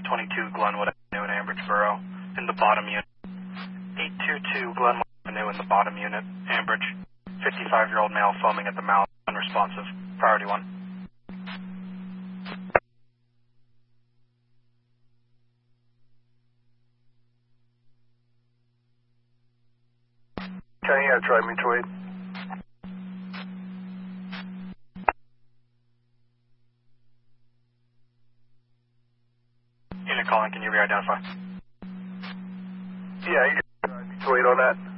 822 Glenwood Avenue in Ambridgeboro, in the bottom unit. 822 Glenwood Avenue in the bottom unit, Ambridge. 55-year-old male foaming at the mouth, unresponsive. Priority 1. Okay, yeah, try mutual aid. Unit calling, can you re-identify? Yeah, you can try mutual aid on that.